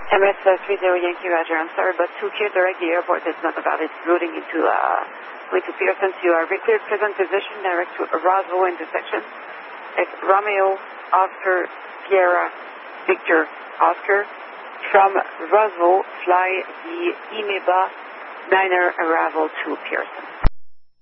MS 30 Yankee Roger. I'm sorry, but to clear direct the airport is not about it. Routing into Pearson to reclear present position, direct to Roswell intersection. It's Romeo, Oscar, Sierra, Victor, Oscar. From Roswell, fly the EMEBA 9er arrival to Pearson.